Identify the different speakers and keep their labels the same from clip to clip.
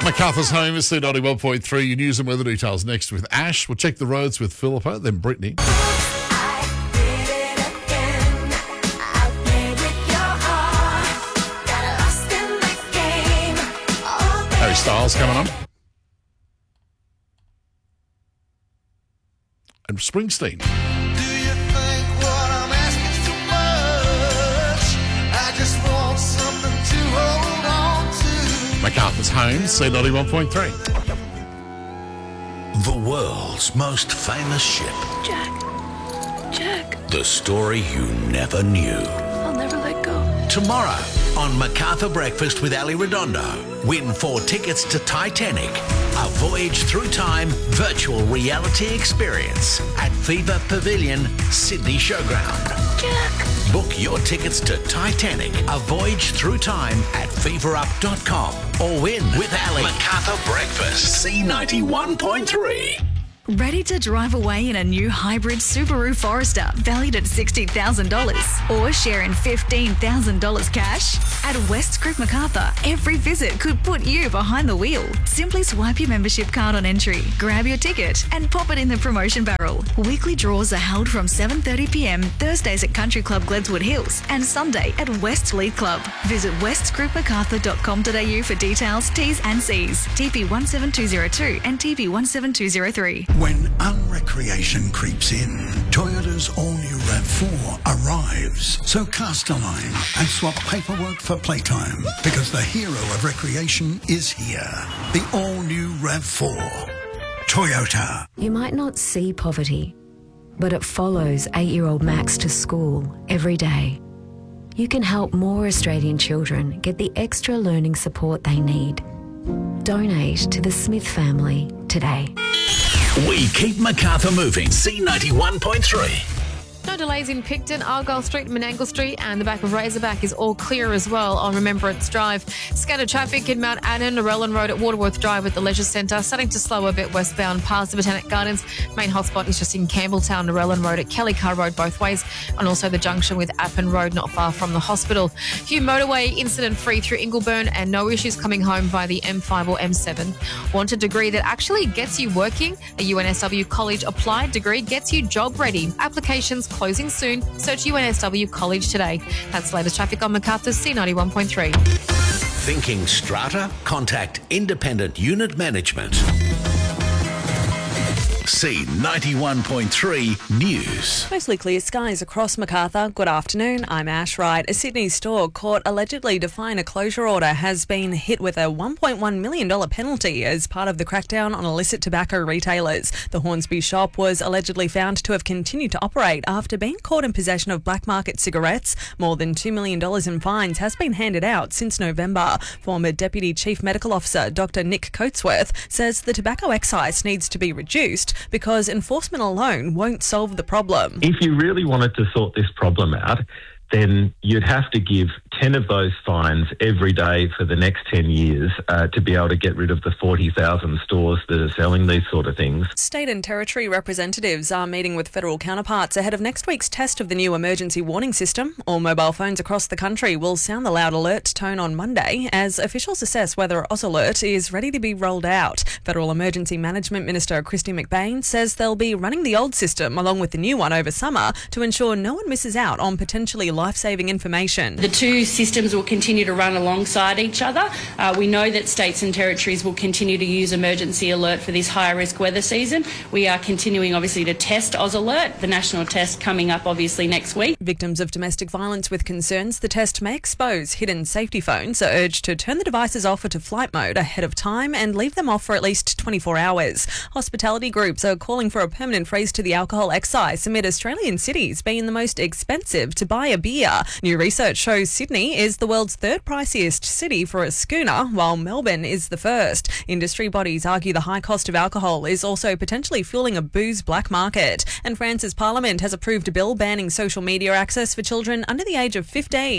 Speaker 1: MacArthur's Home is C91.3. Your news and weather details next with Ash. We'll check the roads with Philippa, then Brittany. Harry Styles coming on. And Springsteen.
Speaker 2: Do you think what I'm asking too much? I just want something to hold on to.
Speaker 1: MacArthur's Home, C91.3.
Speaker 3: The world's most famous ship.
Speaker 4: Jack,
Speaker 3: The story you never knew.
Speaker 4: I'll never let go.
Speaker 3: Tomorrow on MacArthur Breakfast with Ali Redondo. Win 4 tickets to Titanic, a voyage through time virtual reality experience at Fever Pavilion, Sydney Showground.
Speaker 4: Jack.
Speaker 3: Book your tickets to Titanic, a voyage through time at feverup.com or win with Ali. MacArthur Breakfast, C91.3.
Speaker 5: Ready to drive away in a new hybrid Subaru Forester valued at $60,000 or share in $15,000 cash? At West Creek MacArthur, every visit could put you behind the wheel. Simply swipe your membership card on entry, grab your ticket and pop it in the promotion barrel. Weekly draws are held from 7:30pm Thursdays at Country Club Gledswood Hills and Sunday at West Lead Club. Visit westcreekmacarthur.com.au for details, T's and C's. TP 17202 and TP 17203.
Speaker 6: When unrecreation creeps in, Toyota's all-new RAV4 arrives. So cast a line and swap paperwork for playtime, because the hero of recreation is here. The all-new RAV4. Toyota.
Speaker 7: You might not see poverty, but it follows 8-year-old Max to school every day. You can help more Australian children get the extra learning support they need. Donate to the Smith family today.
Speaker 3: We keep MacArthur moving. C91.3.
Speaker 8: No delays in Picton, Argyle Street, Menangle Street, and the back of Razorback is all clear as well on Remembrance Drive. Scattered traffic in Mount Annan, Narellan Road at Waterworth Drive at the Leisure Centre, starting to slow a bit westbound past the Botanic Gardens. Main hotspot is just in Campbelltown, Narellan Road at Kelly Car Road both ways, and also the junction with Appin Road not far from the hospital. Few motorway incident free through Ingleburn and no issues coming home via the M5 or M7. Want a degree that actually gets you working? A UNSW College applied degree gets you job ready. Applications closing soon. Search UNSW College today. That's the latest traffic on MacArthur's C91.3.
Speaker 3: Thinking strata? Contact Independent Unit Management. C91.3 News.
Speaker 9: Mostly clear skies across MacArthur. Good afternoon, I'm Ash Wright. A Sydney store caught allegedly defying a closure order has been hit with a $1.1 million penalty as part of the crackdown on illicit tobacco retailers. The Hornsby shop was allegedly found to have continued to operate after being caught in possession of black market cigarettes. More than $2 million in fines has been handed out since November. Former Deputy Chief Medical Officer Dr. Nick Coatsworth says the tobacco excise needs to be reduced because enforcement alone won't solve the problem.
Speaker 10: If you really wanted to sort this problem out, then you'd have to give 10 of those fines every day for the next 10 years to be able to get rid of the 40,000 stores that are selling these sort of things.
Speaker 9: State and territory representatives are meeting with federal counterparts ahead of next week's test of the new emergency warning system. All mobile phones across the country will sound the loud alert tone on Monday as officials assess whether Oz Alert is ready to be rolled out. Federal Emergency Management Minister Christy McBain says they'll be running the old system along with the new one over summer to ensure no one misses out on potentially life-saving information.
Speaker 11: The two systems will continue to run alongside each other. We know that states and territories will continue to use emergency alert for this high-risk weather season. We are continuing, obviously, to test Oz Alert, the national test coming up, obviously, next week.
Speaker 9: Victims of domestic violence with concerns the test may expose hidden safety phones are urged to turn the devices off to flight mode ahead of time and leave them off for at least 24 hours. Hospitality groups are calling for a permanent freeze to the alcohol excise amid Australian cities being the most expensive to buy a beer. New research shows Sydney is the world's third priciest city for a schooner, while Melbourne is the first. Industry bodies argue the high cost of alcohol is also potentially fueling a booze black market. And France's parliament has approved a bill banning social media access for children under the age of 15.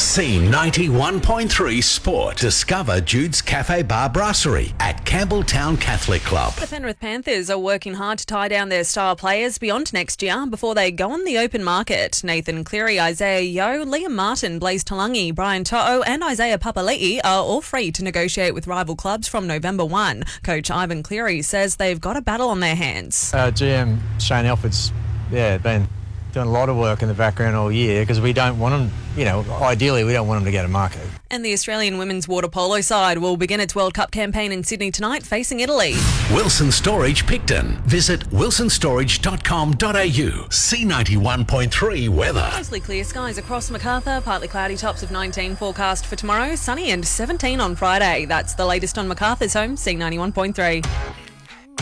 Speaker 3: C91.3 Sport. Discover Jude's Cafe Bar Brasserie at Campbelltown Catholic Club.
Speaker 9: The Penrith Panthers are working hard to tie down their star players beyond next year before they go on the open market. Nathan Cleary, Isaiah Yeo, Liam Martin, Blaise Thomas Palangi, Brian To'o and Isaiah Papali'i are all free to negotiate with rival clubs from November 1. Coach Ivan Cleary says they've got a battle on their hands.
Speaker 4: GM Shane Alford's been doing a lot of work in the background all year because we don't want them, ideally we don't want them to get a market.
Speaker 9: And the Australian women's water polo side will begin its World Cup campaign in Sydney tonight, facing Italy.
Speaker 3: Wilson Storage Picton. Visit wilsonstorage.com.au. C91.3 weather.
Speaker 9: Mostly clear skies across Macarthur, partly cloudy, tops of 19 forecast for tomorrow, sunny and 17 on Friday. That's the latest on Macarthur's home, C91.3.